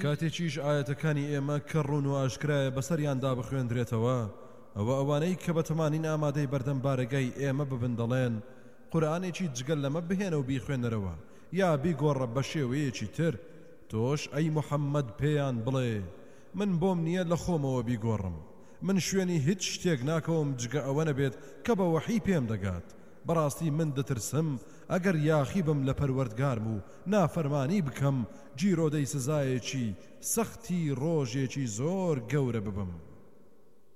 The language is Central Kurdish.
کاتێکیش ئاەتەکانی ئێمە کە ڕوون و ئاشکرایە بەسەریاندا بخوێندرێتەوە ئەوە ئەوانەی کە بەتەمانین ئامادەی بەردەم بارەگای ئێمە ببن دەڵێن قورئانێکی جگەل لەمە بهێنە و بیخوێنەرەوە یا بیگۆڕە بە شێوەیەکی تر تۆش ئەی محەممەد پێیان بڵێ من بۆم نییە لە خۆمەوە بیگۆڕم من شوێنی هیچ شتێک ناکەوم جگە ئەوە نەبێت کە بە وەحی پێم دەگات بەڕاستی من دەترسم ئەگەر یاخی بم لە پەروەردگارم و نافەرمانی بکەم جیرۆدەی سزایەکی سەختی ڕۆژێکی زۆر گەورە ببم